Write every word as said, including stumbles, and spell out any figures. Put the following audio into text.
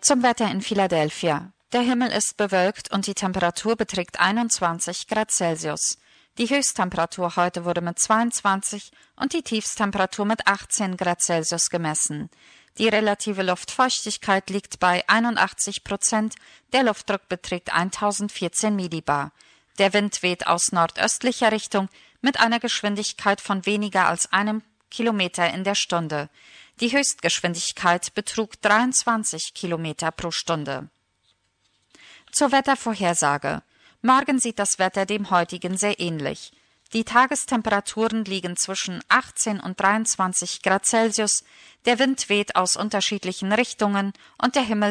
Zum Wetter in Philadelphia. Der Himmel ist bewölkt und die Temperatur beträgt einundzwanzig Grad Celsius. Die Höchsttemperatur heute wurde mit zweiundzwanzig und die Tiefsttemperatur mit achtzehn Grad Celsius gemessen. Die relative Luftfeuchtigkeit liegt bei einundachtzig Prozent, der Luftdruck beträgt eintausendvierzehn Millibar. Der Wind weht aus nordöstlicher Richtung mit einer Geschwindigkeit von weniger als einem Kilometer in der Stunde. Die Höchstgeschwindigkeit betrug dreiundzwanzig Kilometer pro Stunde. Zur Wettervorhersage. Morgen sieht das Wetter dem heutigen sehr ähnlich. Die Tagestemperaturen liegen zwischen achtzehn und dreiundzwanzig Grad Celsius, der Wind weht aus unterschiedlichen Richtungen und der Himmel